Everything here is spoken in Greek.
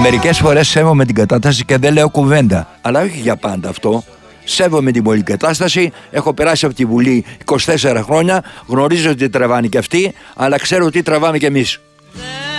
Μερικές φορές σέβομαι την κατάσταση και δεν λέω κουβέντα. Αλλά όχι για πάντα αυτό. Σέβομαι την πολυκατάσταση. Έχω περάσει από τη Βουλή 24 χρόνια. Γνωρίζω ότι τραβάνε και αυτοί, αλλά ξέρω ότι τραβάμε κι εμείς.